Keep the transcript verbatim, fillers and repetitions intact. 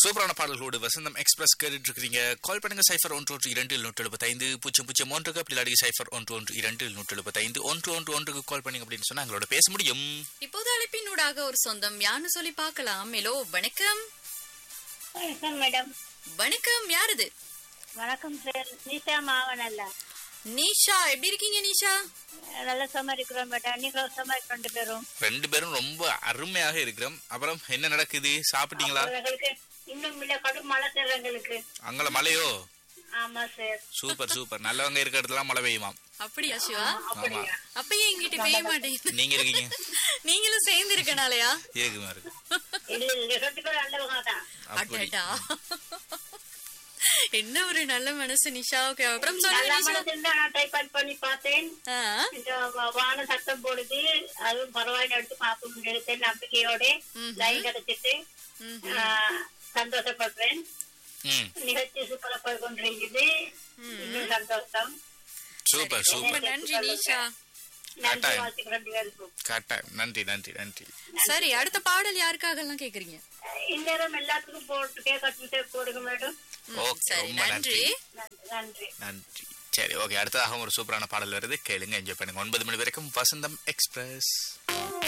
சூப்பரான பாடல்களோடு வசந்தம் எக்ஸ்பிரஸ் கேட்டுட்டு இருக்கீங்க. கால் பண்ணுங்க சைஃபர் ஒன்று ஒன்று இரண்டு நூற்றி எழுபத்தி ஐந்து பூஜ்ஜியம் பூஜ்ஜியம் ஒன்றுக்கு அப்படி இல்லாடி சைஃபர் ஒன்று ஒன்று இரண்டு நூற்றி எழுபத்தி ஐந்து ஒன்று ஒன்று ஒன்றுக்கு கால் பண்ணீங்க அப்படின்னு சொன்னா எங்களோட பேச முடியும். இப்போது அழைப்பினூடாக ஒரு சொந்தம் யான்னு சொல்லி பார்க்கலாம். ஹலோ, வணக்கம். வணக்கம் மேடம். வணக்கம், யாருது? வணக்கம் சார், நிஷா மாவனல்ல. நீஷா, எப்படி இருக்கீங்க நீஷா? நல்ல சும்மா இருக்கிறோம் மேடம். நீங்களும் சும்மா ரெண்டு பேரும் ரெண்டு பேரும் ரொம்ப அருமையாக இருக்கிறோம். அப்புறம் என்ன நடக்குது, சாப்பிட்டீங்களா? எங்களுக்கு இன்னும் இல்ல, கடும் மழை சார் எங்களுக்கு. அங்கள மழையோ? ஆமா சார். Super super. நல்லவங்க இருக்க இடத்துல மழை பெய்யுமாம். அப்படியா சிவா? ஆமா. அப்பயே எங்கிட்ட பெய்ய மாட்டேங்குது. நீங்க இருக்கீங்க, நீங்களும் சேர்ந்து இருக்கனாலயா? இருக்குமா இருக்கு. இல்ல இல்ல, ரெண்டு பேரும் நல்லவங்க தான். அடடா, என்ன ஒரு நல்ல மனசு நிஷா. ஓகே, அப்புறம் நல்ல சொல்லுங்க. மனசு இருந்தா நான் ட்ரை பண்ணி பார்த்தேன். இந்த வான சத்தம் போடுது, அதுவும் பரவாயில்ல, எடுத்து பார்க்க எடுத்தேன் நம்பிக்கையோட. லைன் கிடைச்சிட்டு சந்தோஷப்படுறேன். நிகழ்ச்சி சூப்பரா போய் கொண்டிருக்குது. இன்னும் சந்தோஷம். Super super. நன்றி நிஷா. நன்றி, வாழ்த்துக்கள் ரெண்டு பேருக்கும். கரெக்ட். நன்றி நன்றி நன்றி. சரி, அடுத்த பாடல் யாருக்காக எல்லாம் கேக்குறீங்க? இந்நேரம் எல்லாத்துக்கும் போட்டு கேட்க போடுங்க மேடம். ஓகே, ரொம்ப நன்றி நன்றி நன்றி. சரி, ஓகே. அடுத்ததாக ஒரு சூப்பரான பாடல் வருது, கேளுங்க, என்ஜாய் பண்ணுங்க. ஒன்பது மணி வரைக்கும் வசந்தம் எக்ஸ்பிரஸ்.